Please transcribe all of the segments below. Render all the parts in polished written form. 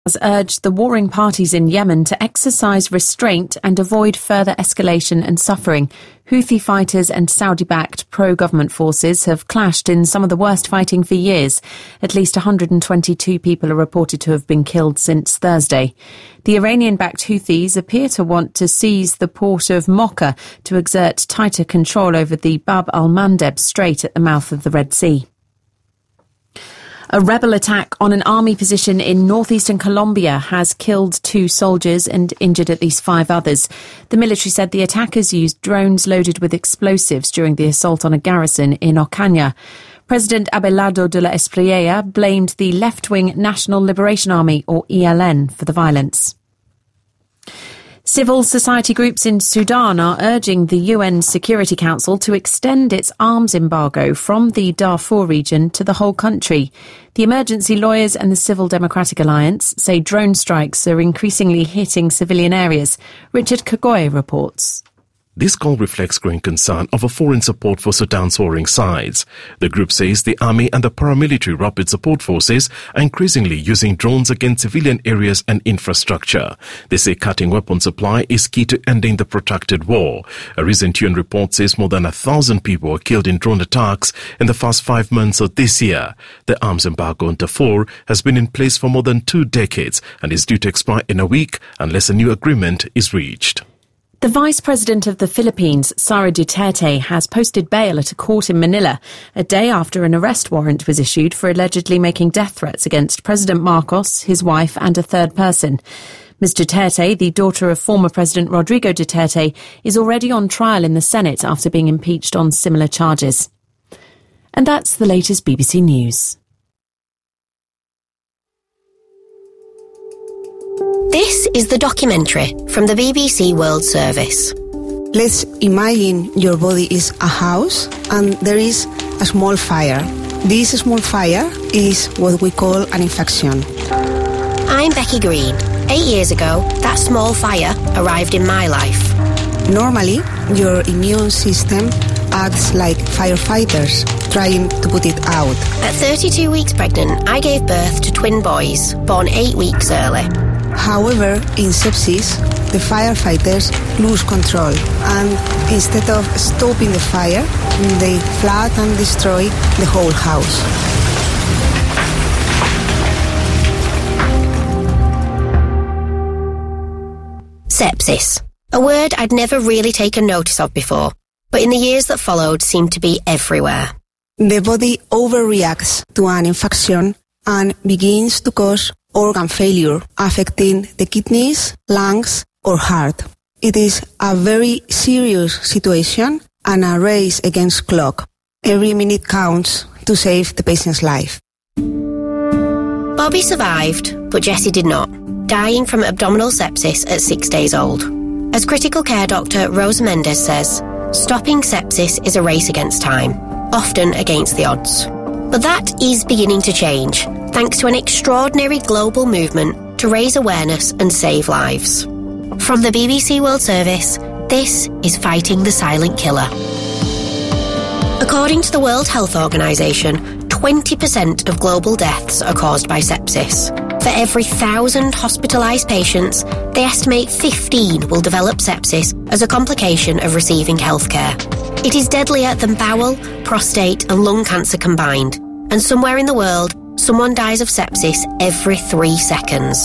has urged the warring parties in Yemen to exercise restraint and avoid further escalation and suffering. Houthi fighters and Saudi-backed pro-government forces have clashed in some of the worst fighting for years. At least 122 people are reported to have been killed since Thursday. The Iranian-backed Houthis appear to want to seize the port of Mocha to exert tighter control over the Bab al-Mandeb Strait at the mouth of the Red Sea. A rebel attack on an army position in northeastern Colombia has killed 2 soldiers and injured at least 5 others. The military said the attackers used drones loaded with explosives during the assault on a garrison in Ocaña. President Abelardo de la Espriella blamed the left-wing National Liberation Army, or ELN, for the violence. Civil society groups in Sudan are urging the UN Security Council to extend its arms embargo from the Darfur region to the whole country. The Emergency Lawyers and the Civil Democratic Alliance say drone strikes are increasingly hitting civilian areas. Richard Kagoye reports. This call reflects growing concern over foreign support for Sudan's warring sides. The group says the army and the paramilitary rapid support forces are increasingly using drones against civilian areas and infrastructure. They say cutting weapon supply is key to ending the protracted war. A recent UN report says more than 1,000 people were killed in drone attacks in the first 5 months of this year. The arms embargo on Darfur has been in place for more than 2 decades and is due to expire in a week unless a new agreement is reached. The Vice President of the Philippines, Sara Duterte, has posted bail at a court in Manila a day after an arrest warrant was issued for allegedly making death threats against President Marcos, his wife and a third person. Ms. Duterte, the daughter of former President Rodrigo Duterte, is already on trial in the Senate after being impeached on similar charges. And that's the latest BBC News. This is the documentary from the BBC World Service. Let's imagine your body is a house and there is a small fire. This small fire is what we call an infection. I'm Becky Green. 8 years ago, that small fire arrived in my life. Normally, your immune system acts like firefighters, trying to put it out. At 32 weeks pregnant, I gave birth to twin boys, born 8 weeks early. However, in sepsis, the firefighters lose control and instead of stopping the fire, they flood and destroy the whole house. Sepsis, a word I'd never really taken notice of before, but in the years that followed seemed to be everywhere. The body overreacts to an infection and begins to cause organ failure, affecting the kidneys, lungs, or heart. It is a very serious situation and a race against clock. Every minute counts to save the patient's life. Bobby survived, but Jessie did not, dying from abdominal sepsis at 6 days old. As critical care doctor Rosa Mendes says, stopping sepsis is a race against time, often against the odds. But that is beginning to change, thanks to an extraordinary global movement to raise awareness and save lives. From the BBC World Service, this is Fighting the Silent Killer. According to the World Health Organization, 20% of global deaths are caused by sepsis. For every 1,000 hospitalized patients, they estimate 15 will develop sepsis as a complication of receiving healthcare. It is deadlier than bowel, prostate and lung cancer combined, and somewhere in the world, someone dies of sepsis every 3 seconds.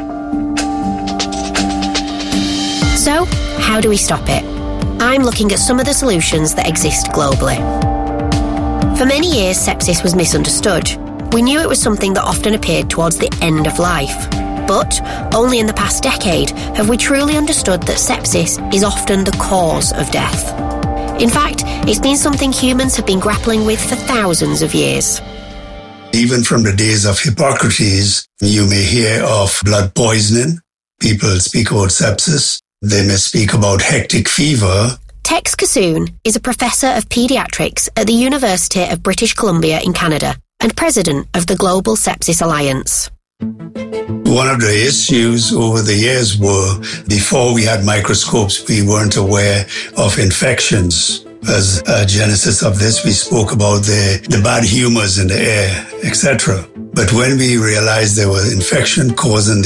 So, how do we stop it? I'm looking at some of the solutions that exist globally. For many years, sepsis was misunderstood. We knew it was something that often appeared towards the end of life. But only in the past decade have we truly understood that sepsis is often the cause of death. In fact, it's been something humans have been grappling with for thousands of years. Even from the days of Hippocrates, you may hear of blood poisoning. People speak about sepsis. They may speak about hectic fever. Tex Kassoon is a professor of paediatrics at the University of British Columbia in Canada and president of the Global Sepsis Alliance. One of the issues over the years were, before we had microscopes, we weren't aware of infections. As a genesis of this, we spoke about the bad humors in the air, etc. But when we realized there was infection causing